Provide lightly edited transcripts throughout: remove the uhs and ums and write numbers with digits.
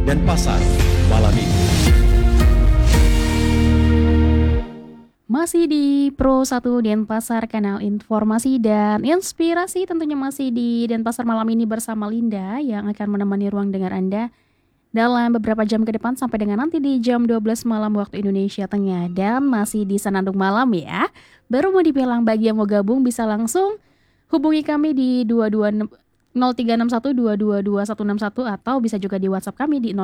Denpasar malam ini. Masih di Pro 1 Denpasar, kanal informasi dan inspirasi, tentunya masih di Denpasar malam ini bersama Linda yang akan menemani ruang dengar Anda dalam beberapa jam ke depan sampai dengan nanti di jam 12 malam waktu Indonesia Tengah. Dan masih di Senandung Malam ya. Baru mau dibilang, bagi yang mau gabung bisa langsung hubungi kami di 0361222161 atau bisa juga di WhatsApp kami di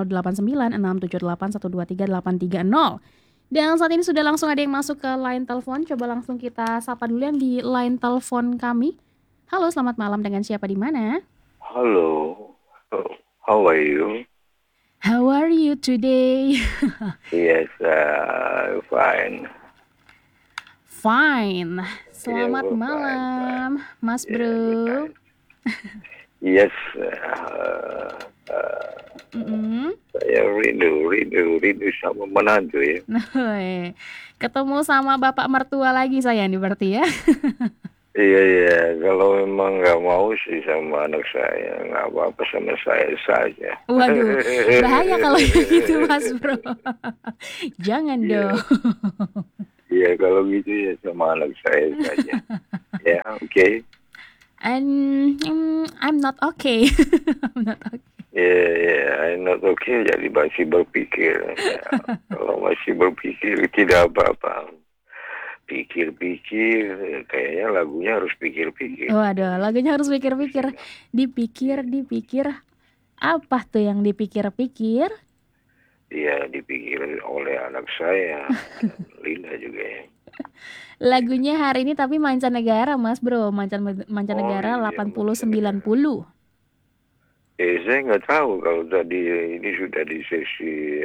089678123830. Dan saat ini sudah langsung ada yang masuk ke line telepon. Coba langsung kita sapa dulu yang di line telepon kami. Halo, selamat malam, dengan siapa di mana? Hello, how are you? How are you today? Yes, fine. Fine. Selamat Yeah, malam, Mas Yeah, Bro. fine. Yes, saya rindu sama menantu ya. Ketemu sama bapak mertua lagi saya nih berarti ya. Iya, kalau memang nggak mau sih sama anak saya, nggak apa-apa sama saya saja. Waduh, bahaya kalau gitu Mas Bro. Jangan dong. Iya, kalau gitu ya sama anak saya saja. Ya, oke. I'm not okay. I'm not okay. I'm not okay, jadi masih berpikir. Ya, kalau masih berpikir tidak apa-apa. Pikir-pikir, kayaknya lagunya harus pikir-pikir. Waduh, lagunya harus pikir-pikir. Dipikir. Apa tuh yang dipikir-pikir? Iya, dipikir oleh anak saya, Linda juga ya. Lagunya hari ini tapi mancanegara Mas Bro, mancanegara 80-90. Saya nggak tahu kalau tadi ini sudah di sesi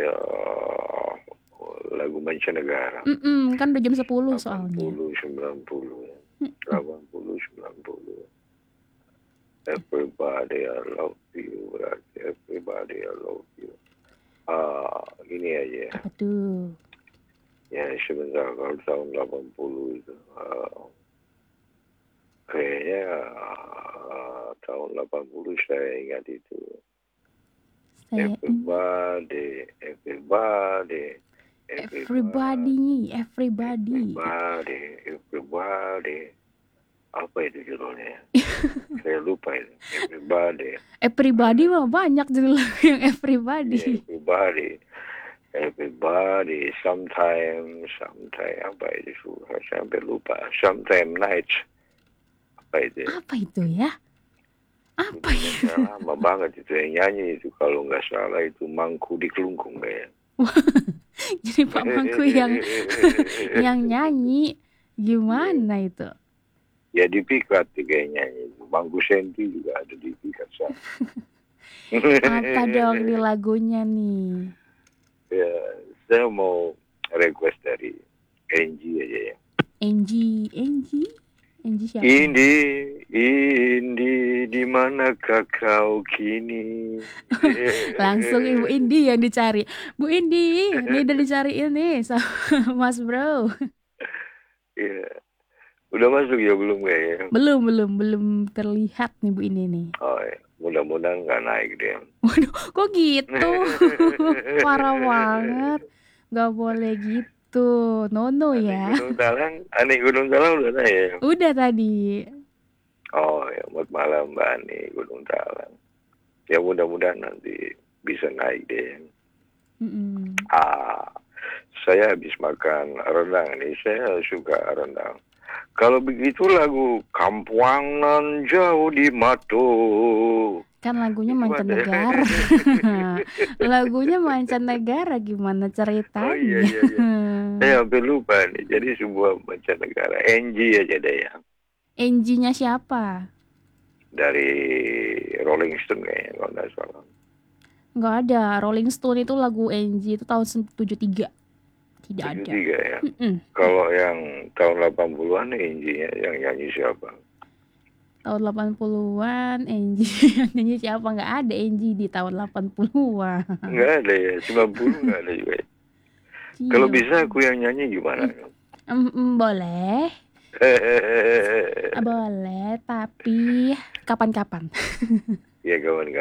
lagu mancanegara. Kan udah jam 10 soalnya. 80, 90, 80, 90. Everybody I love you, everybody I love you. Ini aja. Apa tuh? Ya sebentar, kalau tahun 80 itu kayaknya tahun 80 saya ingat itu. Everybody. Apa itu judulnya? Saya lupa itu. Everybody mah banyak judul yang everybody. Everybody, sometimes apa itu? Saya sampai lupa. Sometime nights. Apa itu ya? Apa itu? Lama banget itu yang nyanyi itu, kalau nggak salah itu Mangku di Kelungkung kayak. Jadi Pak Mangku yang nyanyi, gimana itu? Ya di Pikat kayaknya nyanyi. Mangku Senti juga ada di Pikat sana. Apa dong di lagunya nih? Ya, saya mau request dari Angie aja ya. Angie siapa? Indi, di manakah kau kini? Langsung Ibu Indi yang dicari. Bu Indi, ini udah dicariin nih sama Mas Bro. Iya. Udah masuk ya belum kayaknya? Belum terlihat nih Bu Indi nih. Oh ya, mudah-mudahan nggak naik deh. Waduh, kok gitu? Parah banget. Gak boleh gitu. No ya. Gunung Talang udah naik ya? Udah tadi. Oh ya, selamat malam Mbak Ani, Gunung Talang. Ya mudah-mudahan nanti bisa naik deh. Saya habis makan rendang nih, saya suka rendang. Kalau begitu lagu Kampuangan Jauh di Mato. Kan lagunya mancanegara. Lagunya mancanegara, gimana ceritanya? Oh iya. Saya hampir lupa nih, jadi sebuah mancanegara. Angie aja deh ya. Angie-nya siapa? Dari Rolling Stone kayaknya, kalau nggak salah. Nggak ada. Rolling Stone itu lagu Angie itu tahun 73. Tidak ada. 73 ya. Kalau yang tahun 80-an Angie-nya yang nyanyi siapa? Tahun 80-an Angie yang nyanyi siapa? Nggak ada Angie di tahun 80-an. Nggak ada ya, 90 nggak ada juga ya. Kalau bisa aku yang nyanyi gimana? Boleh. Boleh, tapi kapan-kapan. Ya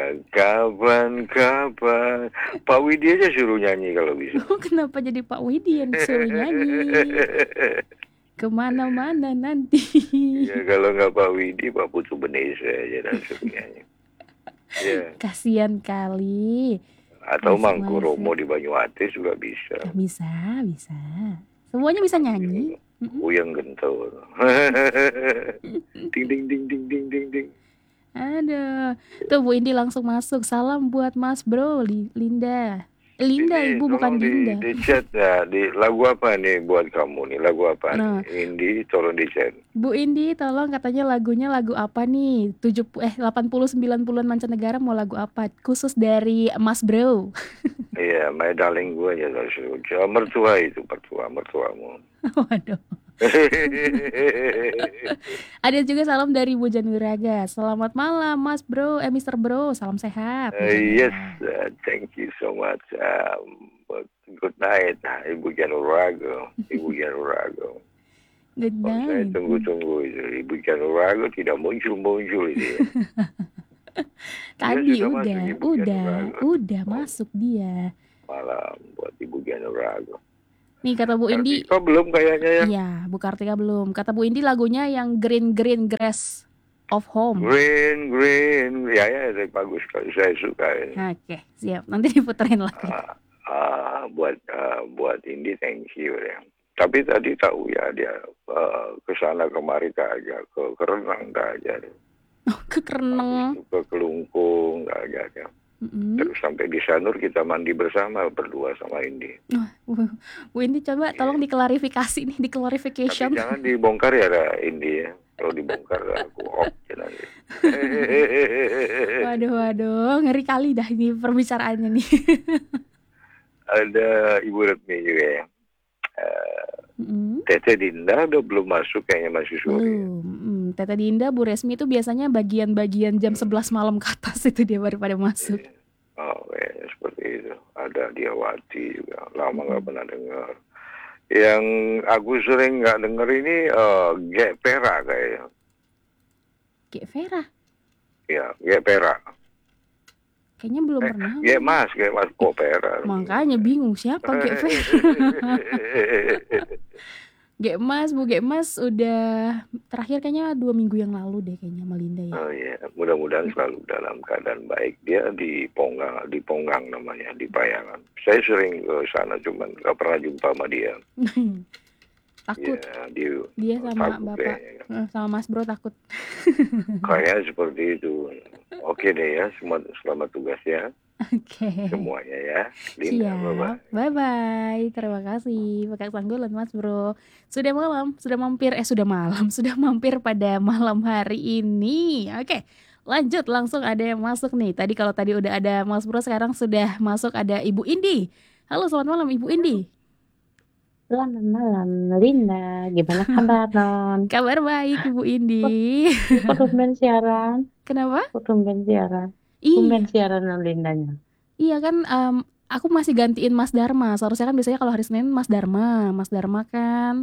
kawan-kawan. Pak Widi aja suruh nyanyi kalau bisa. Kenapa jadi Pak Widi yang disuruh nyanyi? Kemana-mana nanti. Ya kalau nggak Pak Widi, Pak Putu Benese aja dan suruh nyanyi. Ya. Kasian kali. Atau Mangku Masuk-masuk. Romo di Banyuatis juga bisa. Bisa. Semuanya bisa nyanyi. Uyang gentul. Ding ding ding ding ding ding ding. Aduh. Tuh Bu Indi langsung masuk. Salam buat Mas Bro, Linda. Linda, Ini Ibu bukan tolong Dinda. di chat ya, di lagu apa nih buat kamu nih? Lagu apa Nah. nih? Indi tolong di chat. Bu Indi, tolong katanya lagunya lagu apa nih? 80 90-an mancanegara mau lagu apa? Khusus dari Mas Bro. Iya, my darling gue aja terus. Mertua itu, mertuamu. Waduh. Ada juga salam dari Bu Januraga. Selamat malam Mas Bro, Mr. Bro. Salam sehat. Yes, thank you so much. Good night, Ibu Januraga. Good Saya night. tunggu itu. Ibu Januraga tidak muncul itu. Tadi sudah masuk Ibu Januraga. udah masuk dia. Malam buat Ibu Januraga. Nih kata Bu Indi. Kartika belum kayaknya ya. Iya, Bu Kartika belum. Kata Bu Indi lagunya yang Green Grass of Home. Green, ya itu bagus sekali. Saya suka ini. Oke, siap. Nanti diputerin lagi. Buat Indi, thank you ya. Tapi tadi tahu ya dia ke sana kemari tak aja, ke Renang tak aja. Oh, ke Renang. Ke Kelungkung tak aja. Terus sampai di Sanur kita mandi bersama berdua sama Indi. Bu Indi coba tolong diklarifikasi nih, Tapi jangan dibongkar ya Indi ya. Kalau dibongkar aku off nanti. Waduh, ngeri kali dah ini perbicaraannya nih. Ada Ibu Retmi juga ya. Tete Dinda udah belum masuk kayaknya, masih sore. Belum. Tete Dinda, Bu Resmi itu biasanya bagian-bagian jam 11 malam ke atas itu dia baru pada masuk. Oh, kayaknya seperti itu. Ada Diawati juga, lama nggak pernah dengar. Yang aku sering nggak denger ini Gek Pera kayaknya. Gek Vera? Iya, Gek Pera. Kayaknya belum pernah. Gek Mas kok Pera. Makanya bingung siapa Gek Vera. Gek Mas udah terakhir kayaknya 2 minggu yang lalu deh kayaknya Melinda ya. Oh iya, mudah-mudahan selalu dalam keadaan baik. Dia di Ponggang namanya, di Payangan. Saya sering ke sana cuman nggak pernah jumpa sama dia. Takut. Ya, dia sama takut Bapak sama Mas Bro takut. Kayaknya seperti itu. Oke deh ya, selamat tugas ya. Oke. Semuanya ya. Linda, bye-bye. Terima kasih Pak Sanggulan Mas Bro. Sudah mampir pada malam hari ini. Oke, lanjut langsung ada yang masuk nih. Kalau tadi udah ada Mas Bro, sekarang sudah masuk ada Ibu Indi. Halo, selamat malam Ibu Indi. Selamat malam Linda, gimana kabar Non? Kabar baik Ibu Indi. Kok tumben siaran? Kenapa? Kok tumben siaran? Iya. Tumben siaran Non Lindanya. Iya kan, aku masih gantiin Mas Dharma. Seharusnya kan biasanya kalau hari Senin Mas Dharma kan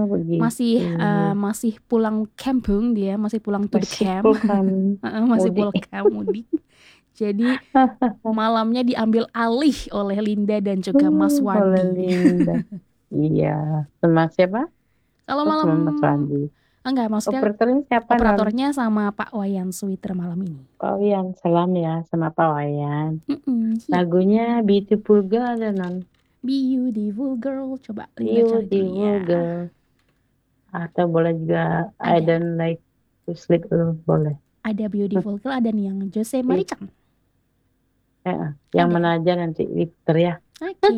masih pulang kampung dia, masih pulang to the camp. Masih pulang camp mudik. Jadi malamnya diambil alih oleh Linda dan juga Mas Wandi. Oleh Linda. Iya, sama siapa? Kalau malam Mas Wandi. Enggak, maksudnya operatornya siapa? Operatornya sama Pak Wayan Sweeter malam ini. Pak Wayan, salam ya sama Pak Wayan. Lagunya Beautiful Girl ada Non. Beautiful Girl, coba Linda cari dulu ya. Girl. Atau boleh juga I Don't Like to Sleep Alone, boleh. Ada Beautiful Girl, ada nih yang Jose Marichan. Yang mana aja nanti Victor ya. Oke.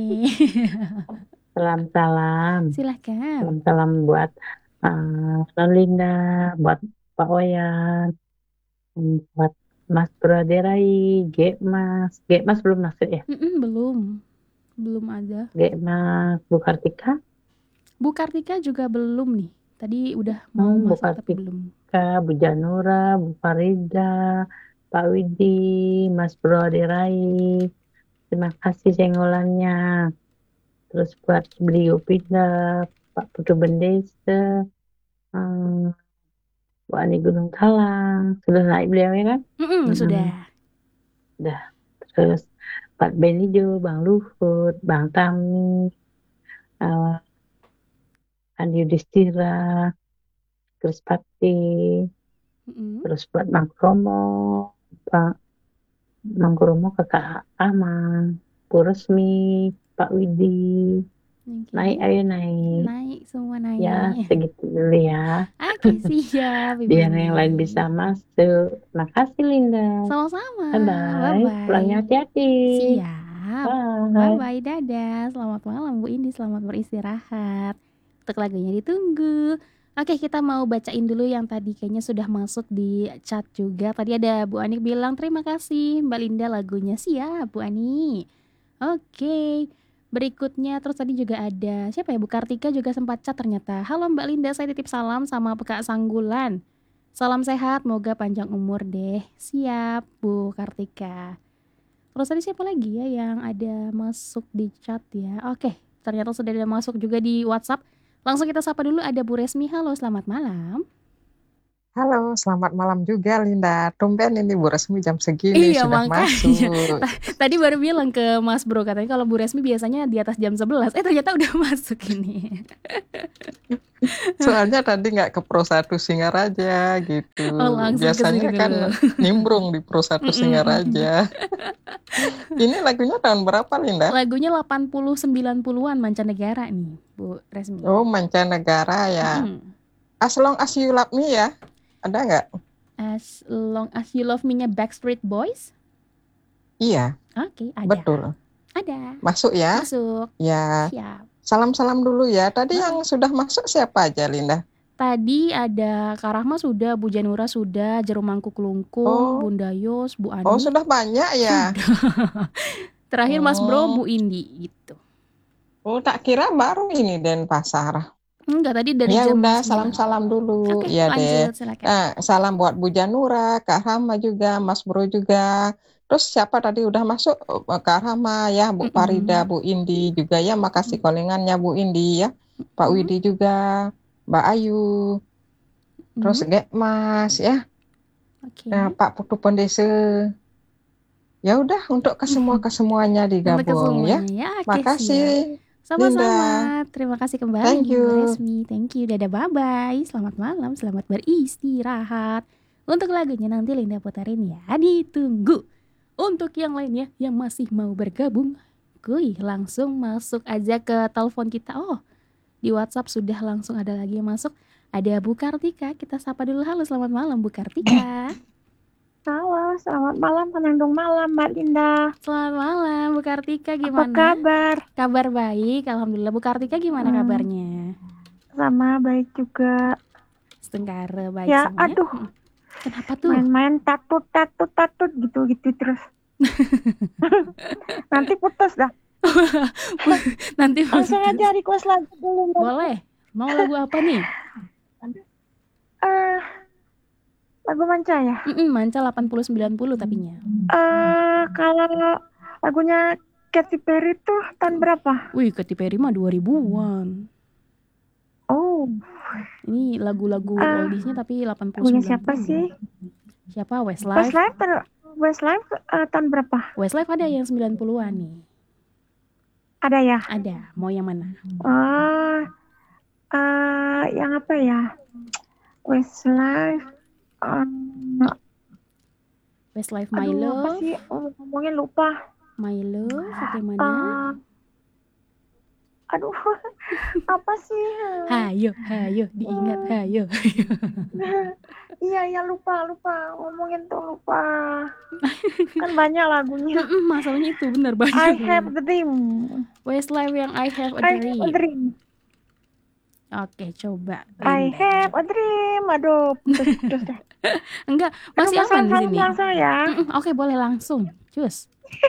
Salam. Silakan. Salam buat Non Linda, buat Pak Wayan, buat Mas Braderai, Gek Mas belum masuk ya? Belum ada. Gek Mas, Bu Kartika juga belum nih. Tadi udah mau masuk tapi belum. Bu Janura, Bu Farida, Pak Widi, Mas Braderai, terima kasih senggolannya. Terus buat beliau pindah Pak Putu Bendesa, Bu Ani Gunung Talang, sudah naik beliau ya kan? Sudah. Dah. Terus Pak Benijo, Bang Luhut, Bang Tami, eh, Andi Yudhistira, Chris Pakti, Mm-mm. terus buat Bang Kromo, Bang Kromo, Kakak Amang, Bu Resmi, Pak Widi, naik Oke. ayo naik. Naik semua Ya, naik. segitu dulu ya. Oke, siap Ibu Biar Indi. yang lain bisa masuk. Makasih Linda. Sama-sama. Bye-bye. Pulangnya Bye-bye. hati-hati. Siap. Bye. Bye-bye, dadah. Selamat malam Bu Indi, selamat beristirahat. Untuk lagunya ditunggu. Oke, kita mau bacain dulu yang tadi kayaknya sudah masuk di chat juga. Tadi ada Bu Ani bilang terima kasih Mbak Linda lagunya. Siap Bu Ani. Oke. Berikutnya terus tadi juga ada siapa ya, Bu Kartika juga sempat chat ternyata. Halo Mbak Linda, saya titip salam sama Kak Sanggulan. Salam sehat, moga panjang umur deh. Siap Bu Kartika. Terus tadi siapa lagi ya yang ada masuk di chat ya? Oke, ternyata sudah ada masuk juga di WhatsApp. Langsung kita sapa dulu, ada Bu Resmi. Halo, selamat malam. Halo, selamat malam juga Linda. Tumben ini Bu Resmi jam segini Iya sudah makanya. masuk. Tadi baru bilang ke Mas Bro, katanya kalau Bu Resmi biasanya di atas jam 11. Ternyata udah masuk ini. Soalnya tadi nggak ke Pro 1 Singaraja gitu. Oh, langsung ke sini Biasanya kan dulu. nimbrung di Pro 1 Singaraja. Ini lagunya tahun berapa Linda? Lagunya 80 90-an mancanegara nih, Bu Resmi. Oh, mancanegara ya. As Long As You Love Me ya. Ada nggak? As Long As You Love Me-nya Backstreet Boys? Iya, Oke, ada. betul. Ada. Masuk ya? Masuk. Ya. Siap. Salam-salam dulu ya. Tadi yang sudah masuk siapa aja Linda? Tadi ada Kak Rahma sudah, Bu Janura sudah, Jarum Mangkuk Lungkung, Oh. Bunda Yos, Bu Ani. Oh, sudah banyak ya? Terakhir Mas Bro, Oh. Bu Indi gitu. Oh, tak kira baru ini Denpasar. Enggak, tadi dari Ya jam udah, 9. salam-salam dulu. Oke, Ya deh. lanjut silakan. Salam buat Bu Janura, Kak Rama juga, Mas Bro juga. Terus siapa tadi udah masuk? Kak Rama ya, Bu Farida, Bu Indi juga ya. Makasih callingannya Bu Indi ya. Pak Widi juga, Mbak Ayu. Terus Mas ya. Oke. Pak Putu Pendese. Ya udah, untuk kesemuanya Untuk digabung ya. kesemuanya ya. Oke, Makasih. siap. Sama-sama. Linda. Terima kasih kembali Thank you. Bu Resmi. Thank you. Dadah, bye-bye. Selamat malam, selamat beristirahat. Untuk lagunya nanti Linda putarin ya. Ditunggu. Untuk yang lainnya yang masih mau bergabung, kuy, langsung masuk aja ke telepon kita. Oh, di WhatsApp sudah langsung ada lagi yang masuk. Ada Bu Kartika. Kita sapa dulu. Halo, selamat malam Bu Kartika. Halo, selamat malam, penandung malam Mbak Linda. Selamat malam Bu Kartika, Apa gimana? kabar? Kabar baik, alhamdulillah. Bu Kartika gimana kabarnya? Sama baik juga. Setengah baik Ya, semuanya. aduh. Kenapa tuh? Main-main tatut gitu terus. Nanti putus dah. Nanti Langsung aja request lagu dulu. Boleh. Mau lagu apa nih? Lagu manca ya? Manca 80-90 tapinya. Kalau lagunya Katy Perry tuh tahun berapa? Wih, Katy Perry mah 2000-an. Oh. Ini lagu-lagu oldiesnya tapi 80-90. Lagunya siapa sih? Siapa? Westlife. Westlife tahun berapa? Westlife ada yang 90-an nih. Ada ya? Ada. Mau yang mana? Yang apa ya? Westlife. Westlife My Love. Apa sih? Ngomongin lupa. My Love, bagaimana? Aduh, apa sih? Hayo, diingat, hayo. Iya, lupa. Ngomongin tuh lupa. Kan banyak lagunya. Masalahnya itu benar banyak. I Have a Dream. Westlife yang I Have a Dream. Oke, coba. I Have a Dream. Aduh, putus deh. Enggak, masih aman di sini. Langsung ya. Oke, boleh langsung. Cus.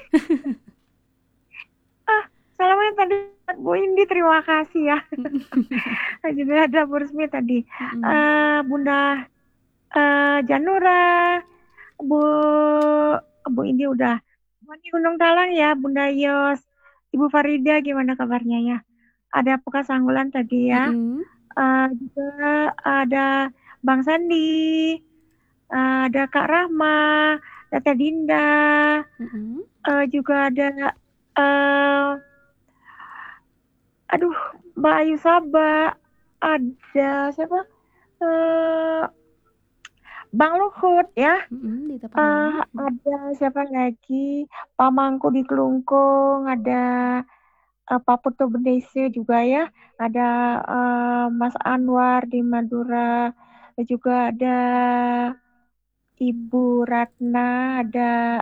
Salamnya tadi Bu Indi, terima kasih ya. Juga ada Bu Resmi tadi. Bunda Janura, Bu Indi udah. Bu Gunung Talang ya, Bunda Yos, Ibu Farida gimana kabarnya ya? Ada Puka Sanggulan tadi ya. Juga ada Bang Sandi, ada Kak Rahma, Teteh Dinda, juga ada aduh, Mbak Ayu Saba, ada siapa? Bang Luhut ya. Di tempat Ada siapa lagi? Pamangku di Kelungkung, ada Pak Putu Bendese juga ya. Ada Mas Anwar di Madura, juga ada Ibu Ratna, ada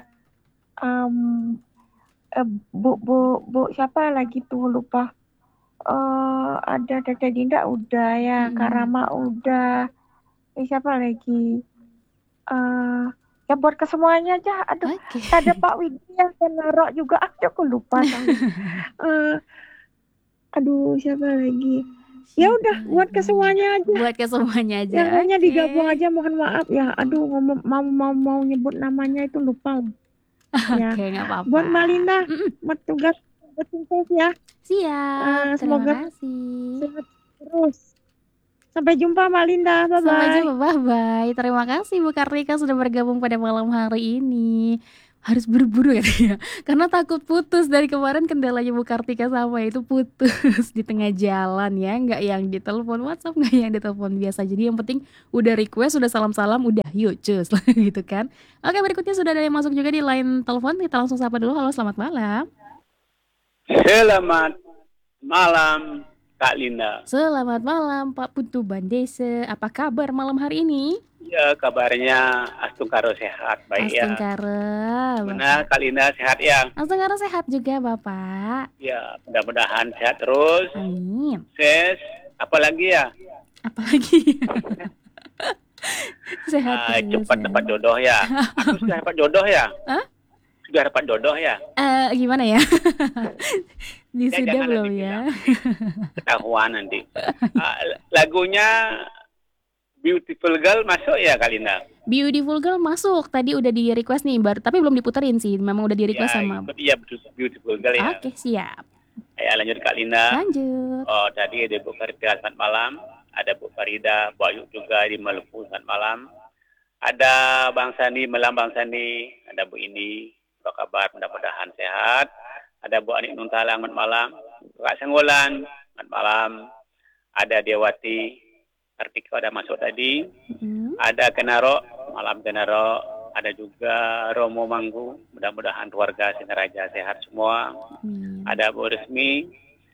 Bu siapa lagi tuh lupa. Ada Teteh Dinda udah ya, Kak Rama udah. Siapa lagi? Ya buat ke semuanya aja. Aduh, ada Pak Widi yang narok juga. Aku lupa. Aduh, siapa lagi? Ya udah, buat ke semuanya aja. Buat ke semuanya aja. Yang lainnya digabung aja. Mohon maaf ya. Aduh, mau nyebut namanya itu lupa. Ya. Oke, nggak apa-apa. Buat Malinda, buat tugas sukses ya. Siap. Semoga Terima kasih. sehat terus. Sampai jumpa Mbak Linda, bye-bye. Sampai jumpa, bye-bye. Terima kasih Bu Kartika sudah bergabung pada malam hari ini. Harus buru-buru ya, karena takut putus. Dari kemarin kendalanya Bu Kartika sama itu putus di tengah jalan ya, nggak yang di telepon WhatsApp, nggak yang di telepon biasa. Jadi yang penting udah request, udah salam-salam, udah yuk cus gitu kan. Oke, berikutnya sudah ada yang masuk juga di line telepon. Kita langsung sapa dulu. Halo, selamat malam. Selamat malam Kak Linda. Selamat malam Pak Putu Bandese. Apa kabar malam hari ini? Ya, kabarnya Astungkaro sehat, baik ya. Astungkaro. Mana Kak Linda sehat ya? Astungkaro sehat juga Bapak. Ya, mudah-mudahan sehat terus. Amin. Ses, apalagi ya? Apalagi? Sehat terus. Cepat dapat jodoh ya. Aku sudah dapat jodoh ya? Hah? Sudah dapat jodoh ya? Gimana ya? Sudah jangan belum nanti ya? Ketahuan nanti. Lagunya Beautiful Girl masuk ya Kak Linda? Beautiful Girl masuk. Tadi udah di request nih, tapi belum diputerin sih. Memang udah di request sama. Iya, Beautiful Girl ya. Oke, siap. Ayo lanjut Kak Linda. Lanjut. Oh, tadi ada Bu Farida selamat malam. Ada Bu Farida, Bu Ayu juga di Maluku selamat malam. Ada Bang Sandi, Malam Bang Sandi. Ada Bu Indi, apa kabar? Mudah-mudahan sehat. Ada Bu Anik Nuntalang, selamat malam. Kak Senggolan, selamat malam. Ada Dewati, Artika ada masuk tadi. Ada Kenaro, malam Kenaro. Ada juga Romo Manggu, mudah-mudahan keluarga Sinaraja sehat semua. Ada Bu Resmi,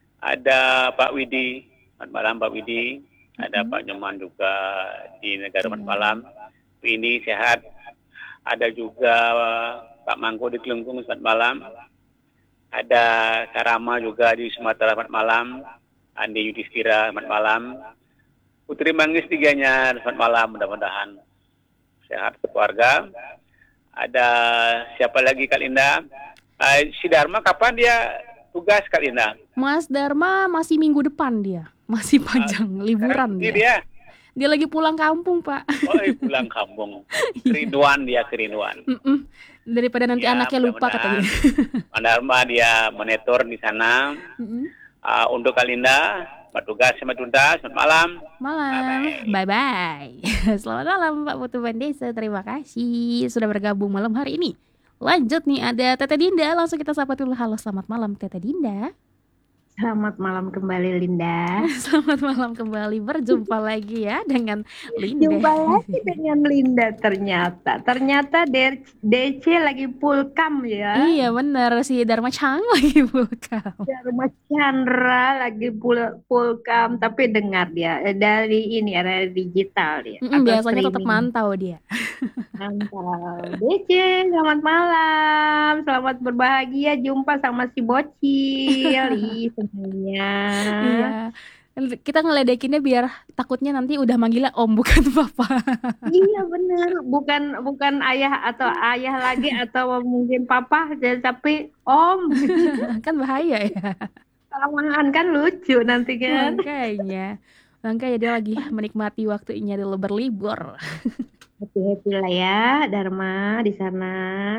ada Pak Widi, selamat malam Pak Widi. Ada Pak Nyoman juga di negara selamat malam. Ini sehat. Ada juga Pak Manggu di Kelungkung, selamat malam. Ada Karama juga di Sumatera, selamat malam. Andi Yudhistira, selamat malam. Putri Manggis tiganya, selamat malam. Mudah-mudahan sehat keluarga. Ada siapa lagi Kak Linda? Si Dharma kapan dia tugas Kak Linda? Mas Dharma masih minggu depan dia. Masih panjang liburan dia. Dia lagi pulang kampung, Pak. Oh, pulang kampung. Kerinduan dia, kerinduan. Daripada nanti ya, anaknya lupa katanya. Mas Dharma dia monitor di sana. Untuk Kak Linda, petugas sama tuntas, selamat malam. Malam, bye-bye. Selamat malam Pak Putu Bandesa, terima kasih sudah bergabung malam hari ini. Lanjut nih, ada Teteh Dinda, langsung kita sapa dulu. Halo, selamat malam Teteh Dinda. Selamat malam kembali Linda. Selamat malam kembali, berjumpa lagi ya dengan Linda. Jumpa lagi dengan Linda ternyata DC lagi pulkam ya. Iya benar, si Dharma Chang lagi pulkam. Dharma Chandra lagi pulkam, tapi dengar dia dari ini ada digital dia. Biasanya tetap mantau dia. Mantap. DC, selamat malam. Selamat berbahagia jumpa sama si bocil. Semuanya. Iya. Kita ngeledekinnya biar takutnya nanti udah manggilnya Om bukan Papa. Iya benar, bukan ayah atau ayah lagi atau mungkin Papa, tapi Om. Kan bahaya ya. Kelamaan kan lucu nanti kan. Makanya dia lagi menikmati waktunya dulu berlibur. Happy lah ya Dharma di sana.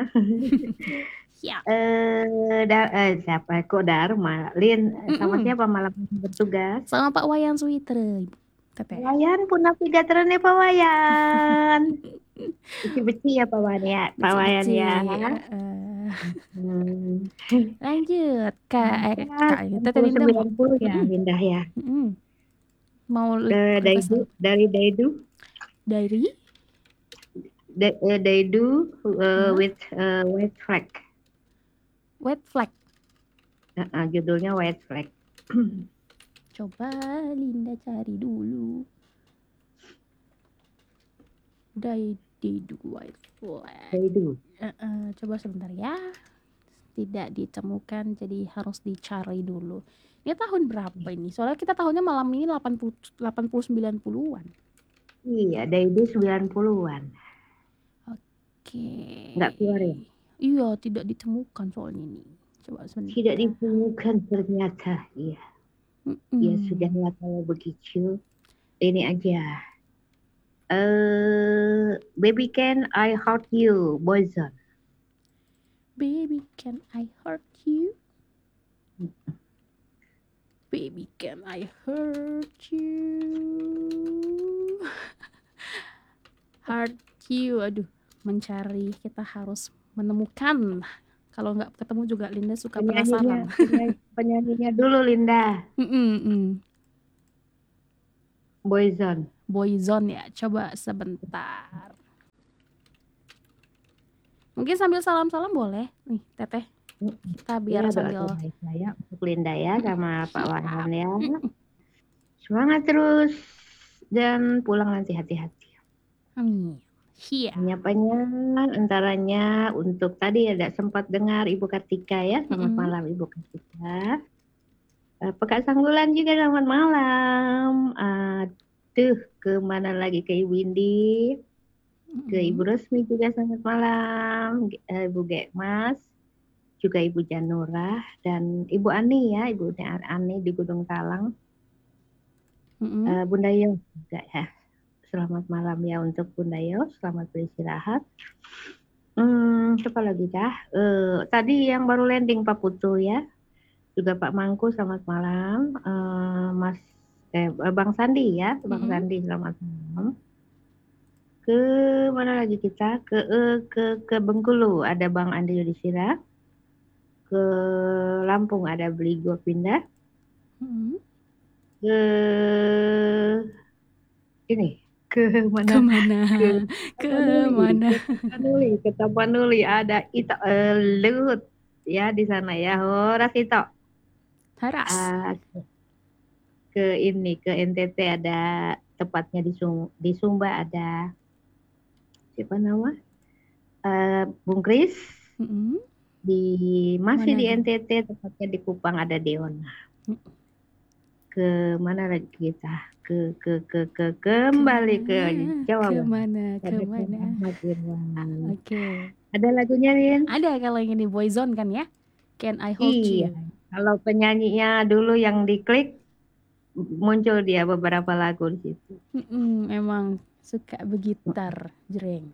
Siap. Siapa kok Dharma? Lin, sama siapa malam bertugas? Sama Pak Wayan Suitre. Teteh? Pawayan pun navigatornya pawayan. Beci-beci ya pawayan Beci-beci. ya. Heeh. Hmm. Lanjut Kak, Kak Teteh Linda mau 90 ya Mm-mm. Linda ya. Mm-mm. Mau request Daidu dari Daidu dari Daidu Hah? with white flag. White Flag. Judulnya white flag. Coba Linda cari dulu. Daidu White Flag. Daidu. Coba sebentar ya. Tidak ditemukan, jadi harus dicari dulu. Ini tahun berapa ini? Soalnya kita tahunnya malam ini 80-90-an. Iya, Daidu 90-an. Oke. Nggak keluar ya? Iya, tidak ditemukan soalnya ini. Coba sebentar. Tidak ditemukan ternyata. Iya. Ya sudahlah kalau begitu. Ini aja. Baby Can I Hurt You, Boyzone. Baby Can I Hurt You? Baby Can I Hurt You? Hurt You, aduh, mencari, kita harus menemukan. Kalau nggak ketemu juga Linda suka penasaran. Penyanyinya dulu Linda. Boyzone. Boyzone ya, coba sebentar. Mungkin sambil salam-salam boleh nih Teteh. Kita biar Ya, sambil saya untuk Linda ya sama Pak Wahan ya. Semangat terus dan pulang nanti hati-hati. Amin. Iya. Nyapanya antaranya untuk tadi ada sempat dengar Ibu Kartika ya. Selamat malam Ibu Kartika. Pekat Sanggulan juga selamat malam. Aduh, kemana lagi ke Ibu Indi? Ke Ibu Resmi juga selamat malam. Ibu Gekmas, juga Ibu Janura dan Ibu Ani ya, Ibu Ani di Gunung Talang. Bunda Yo juga ya. Selamat malam ya untuk Bunda Yo, selamat beristirahat. Siapa lagi dah? Tadi yang baru landing Pak Putu ya. Juga Pak Mangku selamat malam. Bang Sandi ya, Bang Sandi selamat malam. Ke mana lagi kita? Ke Bengkulu ada Bang Andi Yudhistira. Ke Lampung ada Beligo Pindah. Ke mana? Ke Tapanuli ada Ito Luhut ya di sana ya. Horas Ito. Haras. Ke NTT ada tepatnya di Sumba ada siapa nama? Bung Kris. Masih di NTT tepatnya di Kupang ada Deona. Ke mana lagi kita? Kembali ke Jawa. Kemana? Oke. Ada lagunya Rin? Ada kalau yang ini Boyzone kan ya? Can I Hold You? Kalau penyanyinya dulu yang diklik muncul dia beberapa lagu di situ. Emang suka begitar jreng.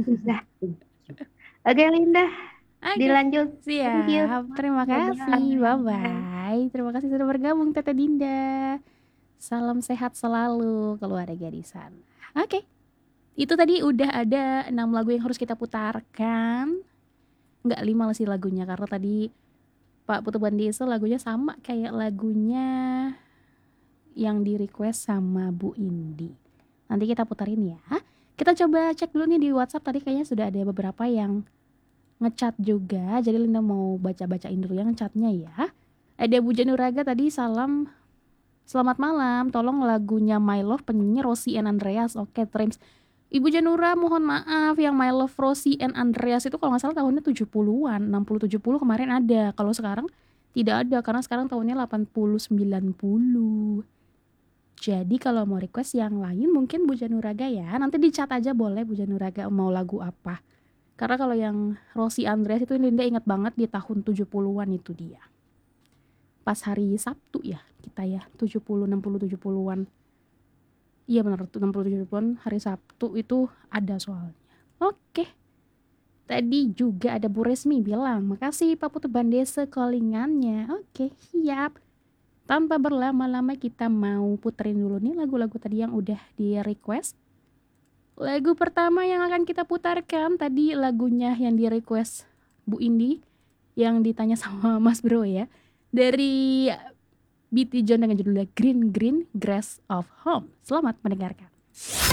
Oke Linda. Dilanjut. Siap. Terima kasih. Bye-bye. Terima kasih sudah bergabung Teteh Dinda. Salam sehat selalu keluarga di sana. Oke. Itu tadi udah ada 6 lagu yang harus kita putarkan. Enggak 5 sih lagunya karena tadi Pak Putu Bandiso lagunya sama kayak lagunya yang di request sama Bu Indi. Nanti kita putarin ya. Kita coba cek dulu nih di WhatsApp, tadi kayaknya sudah ada beberapa yang ngechat juga. Jadi Linda mau baca-bacain dulu yang chatnya ya. Ada Bu Januraga tadi selamat malam, tolong lagunya My Love penyanyi Rosie and Andreas. Oke, Trims. Ibu Janura mohon maaf, yang My Love Rosie and Andreas itu kalau nggak salah tahunnya 70-an, 60-70 kemarin ada. Kalau sekarang tidak ada karena sekarang tahunnya 80-90. Jadi kalau mau request yang lain mungkin Bu Januraga ya. Nanti di chat aja boleh Bu Januraga mau lagu apa. Karena kalau yang Rosie Andreas itu Linda ingat banget di tahun 70-an itu dia. Pas hari Sabtu ya kita ya, 70, 60, 70-an. Iya benar, 60, 70-an hari Sabtu itu ada soalnya. Oke. Tadi juga ada Bu Resmi bilang, makasih Pak Putu Bandese callingannya. Oke, siap. tanpa berlama-lama kita mau puterin dulu nih lagu-lagu tadi yang udah di request. Lagu pertama yang akan kita putarkan tadi lagunya yang di request Bu Indi yang ditanya sama Mas Bro ya. Dari BT John dengan judulnya Green Green Grass of Home. Selamat mendengarkan.